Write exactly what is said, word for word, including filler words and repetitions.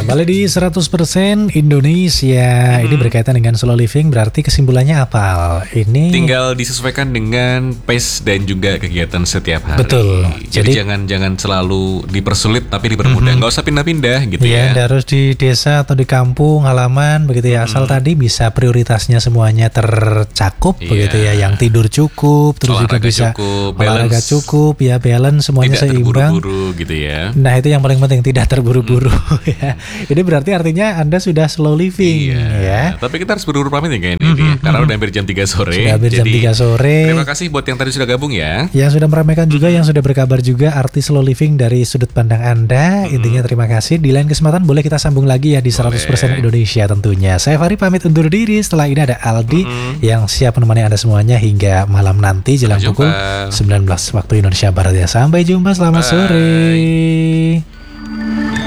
Kembali di seratus persen Indonesia. Hmm. Ini berkaitan dengan slow living, berarti kesimpulannya apa? Ini tinggal disesuaikan dengan pace dan juga kegiatan setiap hari. Betul. Jadi, Jadi jangan jangan selalu dipersulit tapi dipermudah. Nggak mm-hmm. usah pindah-pindah gitu ya. Ya. Harus di desa atau di kampung halaman begitu ya. Mm-hmm. Asal tadi bisa prioritasnya semuanya tercakup yeah. begitu ya. Yang tidur cukup, terus olahraga juga bisa cukup, olahraga balance. cukup, ya balance semuanya tidak seimbang. Terburu-buru gitu ya. Nah itu yang paling penting, tidak terburu-buru. Mm. ya. Ini berarti artinya Anda sudah slow living iya. ya. Tapi kita harus buru-buru pamit ya kayaknya mm-hmm. ini, karena udah hampir jam tiga sore. Sudah hampir Jadi, jam tiga sore. Terima kasih buat yang tadi sudah gabung ya. Yang sudah meramaikan juga, yang sudah berkabar juga arti slow living dari sudut pandang Anda. Mm-hmm. Intinya terima kasih. Di lain kesempatan boleh kita sambung lagi ya di seratus persen Indonesia tentunya. Saya Fahri pamit undur diri. Setelah ini ada Aldi mm-hmm. yang siap menemani Anda semuanya hingga malam nanti jelang pukul sembilan belas waktu Indonesia Barat ya. Sampai jumpa, selamat Bye. sore.